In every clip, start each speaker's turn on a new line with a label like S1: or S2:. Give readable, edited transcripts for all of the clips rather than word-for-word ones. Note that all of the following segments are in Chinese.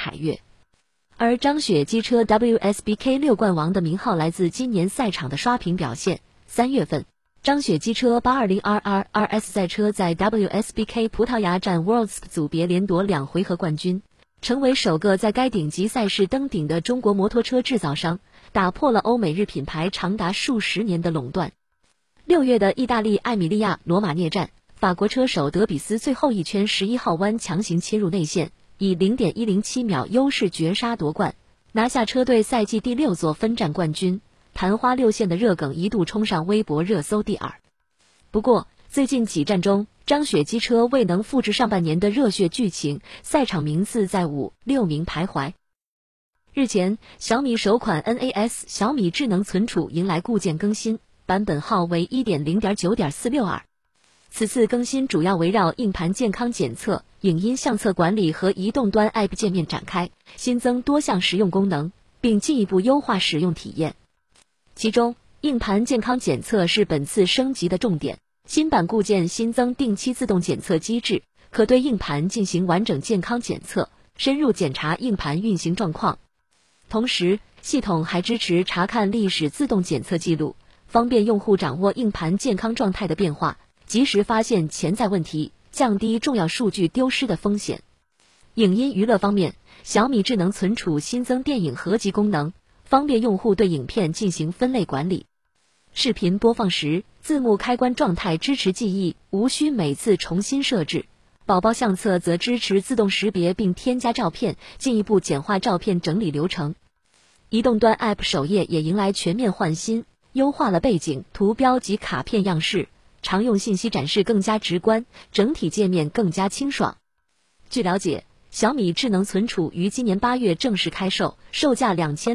S1: 凯越。而张雪机车 WSBK 6冠王的名号来自今年赛场的刷屏表现。3月份，张雪机车 820RR RS 赛车在 WSBK 葡萄牙站 Worlds 组别连夺2回合冠军，成为首个在该顶级赛事登顶的中国摩托车制造商，打破了欧美日品牌长达数十年的垄断。6月的意大利艾米利亚罗马涅站，法国车手德比斯最后一圈11号弯强行切入内线，以 0.107 秒优势绝杀夺冠，拿下车队赛季第6座分站冠军。昙花6线的热梗一度冲上微博热搜第2。不过，最近几站中，张雪机车未能复制上半年的热血剧情，赛场名次在5、6名徘徊。日前，小米首款 NAS 小米智能存储迎来固件更新，版本号为 1.0.9.462。此次更新主要围绕硬盘健康检测、影音相册管理和移动端 App 界面展开，新增多项实用功能，并进一步优化使用体验。其中，硬盘健康检测是本次升级的重点。新版固件新增定期自动检测机制，可对硬盘进行完整健康检测，深入检查硬盘运行状况。同时，系统还支持查看历史自动检测记录，方便用户掌握硬盘健康状态的变化，及时发现潜在问题，降低重要数据丢失的风险。影音娱乐方面，小米智能存储新增电影合集功能，方便用户对影片进行分类管理。视频播放时，字幕开关状态支持记忆，无需每次重新设置。宝宝相册则支持自动识别并添加照片，进一步简化照片整理流程。移动端 App 首页也迎来全面换新，优化了背景、图标及卡片样式，常用信息展示更加直观，整体界面更加清爽。据了解，小米智能存储于今年8月正式开售，售价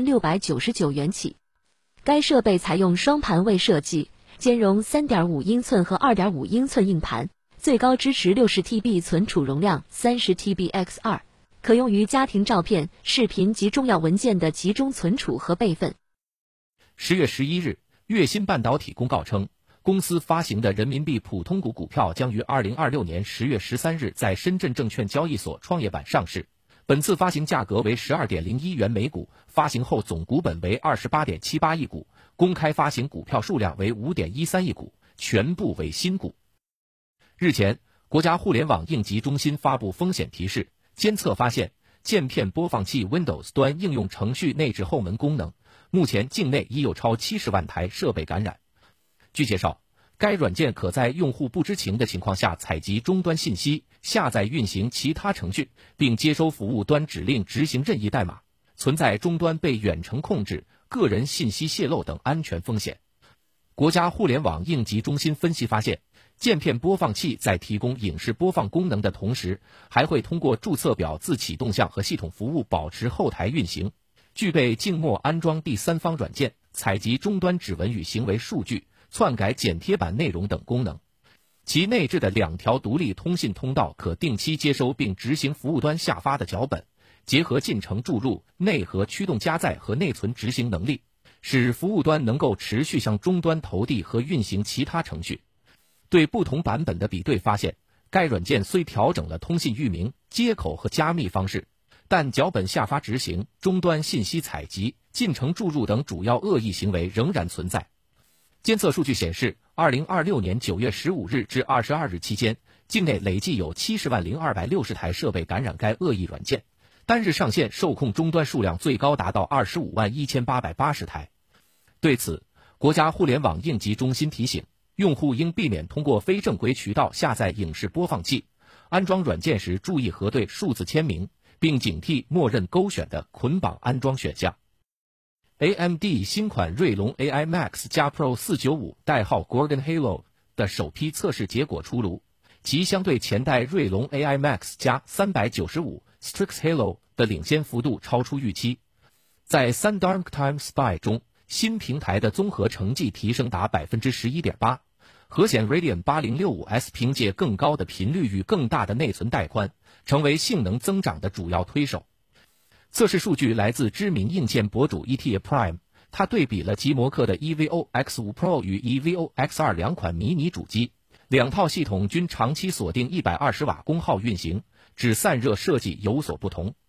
S1: 2699元起。该设备采用双盘位设计，兼容 3.5 英寸和 2.5 英寸硬盘，最高支持 60TB 存储容量 30TB×2， 可用于家庭照片、视频及重要文件的集中存储和备份。
S2: 10月11日，粤新半导体公告称，公司发行的人民币普通股股票将于2026年10月13日在深圳证券交易所创业板上市。本次发行价格为 12.01 元每股，发行后总股本为 28.78 亿股，公开发行股票数量为 5.13 亿股，全部为新股。日前，国家互联网应急中心发布风险提示，监测发现键片播放器 Windows 端应用程序内置后门功能，目前境内已有超70万台设备感染。据介绍，该软件可在用户不知情的情况下采集终端信息，下载运行其他程序，并接收服务端指令执行任意代码，存在终端被远程控制、个人信息泄露等安全风险。国家互联网应急中心分析发现，键片播放器在提供影视播放功能的同时，还会通过注册表自启动项和系统服务保持后台运行，具备静默安装第三方软件、采集终端指纹与行为数据、篡改剪贴板内容等功能。其内置的2条独立通信通道可定期接收并执行服务端下发的脚本，结合进程注入、内核驱动加载和内存执行能力，使服务端能够持续向终端投递和运行其他程序。对不同版本的比对发现，该软件虽调整了通信域名、接口和加密方式，但脚本下发执行、终端信息采集、进程注入等主要恶意行为仍然存在。监测数据显示，2026年9月15日至22日期间，境内累计有70万0260台设备感染该恶意软件，单日上线受控终端数量最高达到25万1880台。对此，国家互联网应急中心提醒，用户应避免通过非正规渠道下载影视播放器，安装软件时注意核对数字签名，并警惕默认勾选的捆绑安装选项。AMD 新款锐龙 AI Max 加 Pro 495代号 Gorgon Halo 的首批测试结果出炉，其相对前代锐龙 AI Max 加395 Strix Halo 的领先幅度超出预期。在3 Dark Time Spy 中，新平台的综合成绩提升达 11.8%， 核显 Radeon 8065S 凭借更高的频率与更大的内存带宽，成为性能增长的主要推手。测试数据来自知名硬件博主 ETA Prime， 他对比了吉摩克的 EVO X5 Pro 与 EVO X2 两款迷你主机，两套系统均长期锁定120瓦功耗运行，只散热设计有所不同。